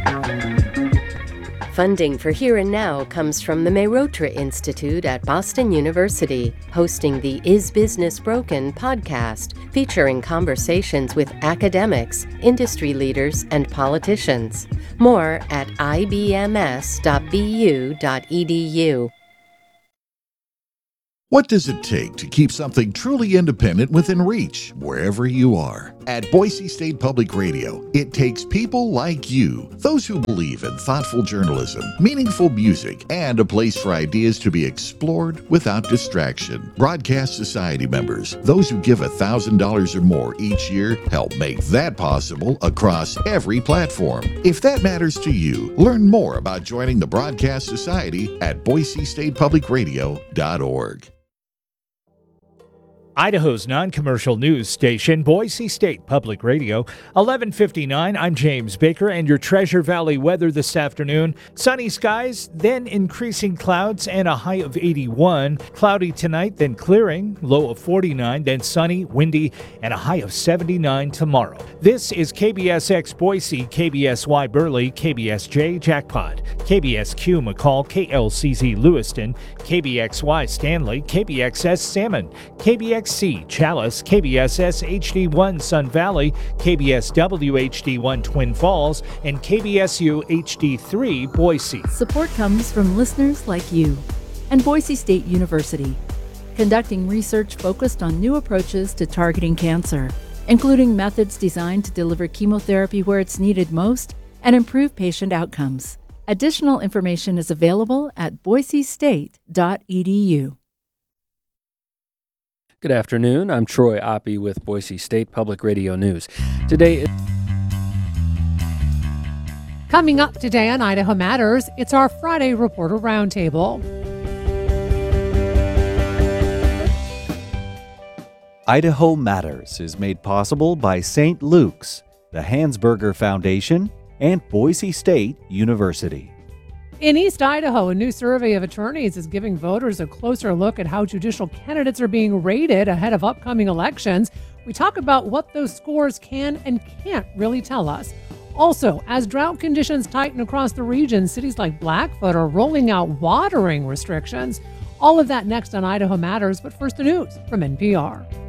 Funding for Here and Now comes from the Mehrotra Institute at Boston University, hosting the Is Business Broken podcast, featuring conversations with academics, industry leaders, and politicians. More at ibms.bu.edu. What does it take to keep something truly independent within reach, wherever you are? At Boise State Public Radio, it takes people like you, those who believe in thoughtful journalism, meaningful music, and a place for ideas to be explored without distraction. Broadcast Society members, those who give $1,000 or more each year, help make that possible across every platform. If that matters to you, learn more about joining the Broadcast Society at boisestatepublicradio.org. Idaho's non-commercial news station, Boise State Public Radio, 11:59. I'm James Baker, and your Treasure Valley weather this afternoon. Sunny skies, then increasing clouds, and a high of 81. Cloudy tonight, then clearing, low of 49, then sunny, windy, and a high of 79 tomorrow. This is KBSX Boise, KBSY Burley, KBSJ Jackpot, KBSQ McCall, KLCZ Lewiston, KBXY Stanley, KBXS Salmon, KBXC Chalice, KBSS HD1 Sun Valley, KBSW HD1 Twin Falls, and KBSU HD3 Boise. Support comes from listeners like you and Boise State University, conducting research focused on new approaches to targeting cancer, including methods designed to deliver chemotherapy where it's needed most and improve patient outcomes. Additional information is available at boisestate.edu. Good afternoon. I'm Troy Oppie with Boise State Public Radio News. Coming up today on Idaho Matters, it's our Friday Reporter Roundtable. Idaho Matters is made possible by St. Luke's, the Hansberger Foundation, and Boise State University. In East Idaho, a new survey of attorneys is giving voters a closer look at how judicial candidates are being rated ahead of upcoming elections. We talk about what those scores can and can't really tell us. Also, as drought conditions tighten across the region, cities like Blackfoot are rolling out watering restrictions. All of that next on Idaho Matters, but first the news from NPR.